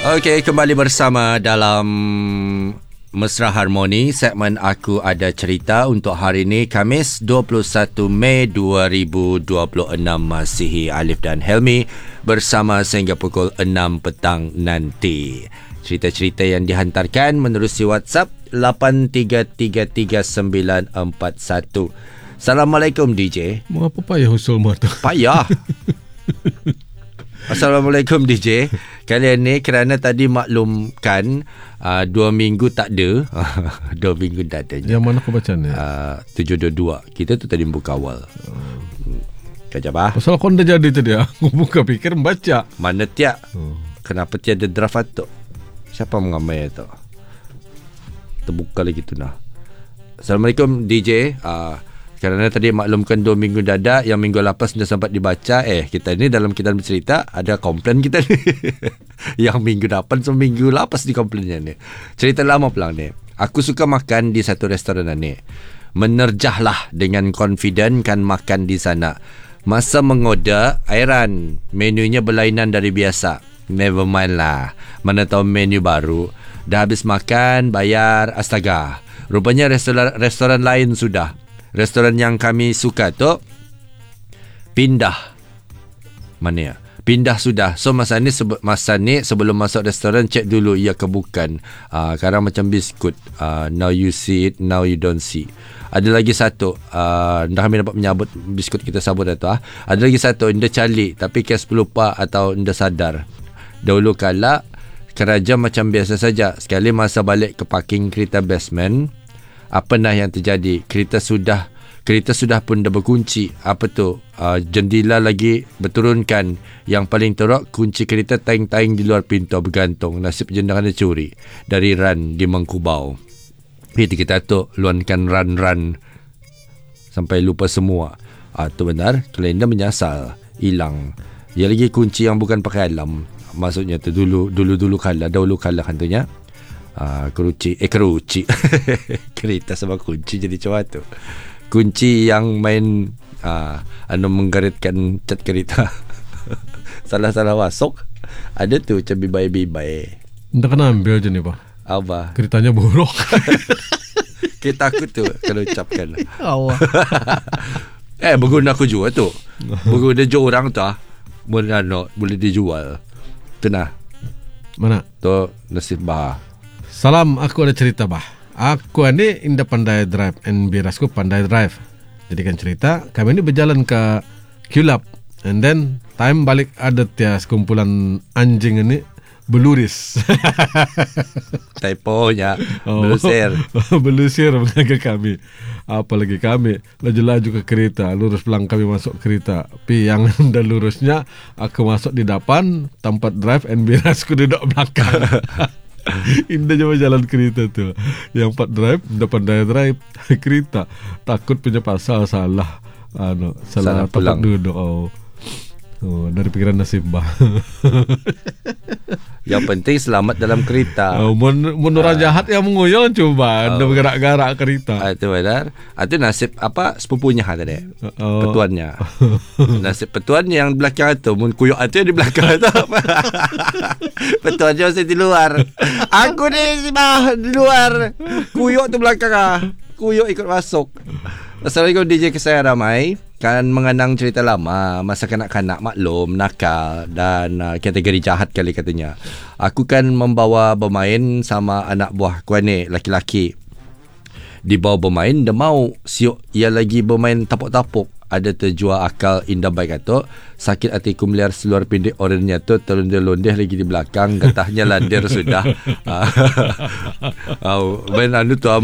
Okey, kembali bersama dalam Mesra Harmoni, segmen Aku Ada Cerita untuk hari ini, Khamis 21 Mei 2026. Masihi Alif dan Helmi bersama sehingga pukul 6 petang nanti. Cerita-cerita yang dihantarkan menerusi WhatsApp 83333941. Assalamualaikum DJ. Mengapa payah usul mata? Payah. Assalamualaikum DJ. Kali ini kerana tadi maklumkan 2 minggu tak ada. 2 minggu tak ada. Yang mana kau baca ni? 722. Kita tu tadi buka awal. Kejap ah. Pasal kau dah jadi tadi. Aku buka fikir membaca. Mana tiap? Kenapa tiada draft tu? Siapa mengamai tu? Terbuka lagi tu nah. Assalamualaikum DJ. Kerana tadi maklumkan 2 minggu dada, yang minggu lepas dah sempat dibaca. Kita ni dalam kita bercerita ada komplain kita ni. Yang minggu depan so minggu lepas di komplainnya ni. Cerita lama pulang ni. Aku suka makan di satu restoran ni. Menerjahlah dengan confident kan makan di sana. Masa mengorder airan, menunya berlainan dari biasa. Never mind lah. Mana tahu menu baru. Dah habis makan, bayar, astaga. Rupanya restoran lain sudah. Restoran yang kami suka tu pindah. Mana ya? Pindah sudah. So masa ni sebelum masuk restoran cek dulu ia ke bukan. Sekarang macam biskut. Now you see it, now you don't see. Ada lagi satu. Dah kami dapat menyabut biskut kita sabut tu. Ada lagi satu. Anda calik tapi kes pelupa atau anda sadar. Dahulu kala kerja macam biasa saja. Sekali masa balik ke parking kereta basement, apa nah yang terjadi? Kereta sudah pun dah berkunci. Apa tu? Jendela lagi berturunkan. Yang paling teruk, kunci kereta taing-taing di luar pintu bergantung. Nasib jendela kena curi dari ran di Mangkubau. Itu kita tu luankan ran sampai lupa semua. Tu benar. Kalender menyasal, hilang. Ya lagi kunci yang bukan pakai alam. Maksudnya tu dulu kala hantunya. Keruci kereta sama kunci jadi macam tu. Kunci yang main menggaritkan cat kereta. Salah masuk. Ada tu macam bibai. Anda kena ambil je ni pak. Apa? Keretanya buruk. Kita aku tu kalau ucapkan. Allah. Berguna aku jual tu. Berguna jual orang tu boleh dijual. Tu nah. Mana? Tu nasib bah. Salam, aku ada cerita bah. Aku ni indah pandai drive, NB Rasku pandai drive. Jadikan cerita, kami ni berjalan ke Kulap, and then time balik ada tias kumpulan anjing ini beluris. Typonya belusir. Belusir menjaga kami. Apalagi kami laju-laju ke kereta, lurus pulang kami masuk kereta. Tapi yang dah lurusnya aku masuk di depan tempat drive, NB Rasku duduk belakang. Indah coba jalan kereta tu. Yang part drive, depan drive kereta. Takut punya pasal salah tempat pulang. Duduk. Dari pikiran nasib bah. Yang penting selamat dalam kereta. Menurut jahat yang menguyang coba anda bergerak-gerak kereta. Itu benar. Itu nasib sepupunya tadi. Petuannya. Nasib petuan yang belakang tu. Kuyuk itu yang di belakang tu. Petuannya masih di luar. Aku ni di luar. Kuyuk tu belakang. Kuyuk ikut masuk. Assalamualaikum DJ Kesayang Ramai. Kan mengenang cerita lama, masa kanak-kanak maklum, nakal dan kategori jahat kali katanya. Aku kan membawa bermain sama anak buah kuane laki-laki. Dibawa bermain, dia mau siuk ia lagi bermain tapuk-tapuk. Ada terjual akal indah baik tu. Sakit hatiku melihat seluar pendek orangnya tu terlondeh-londeh lagi di belakang. Getahnya landir sudah. Ben anu tu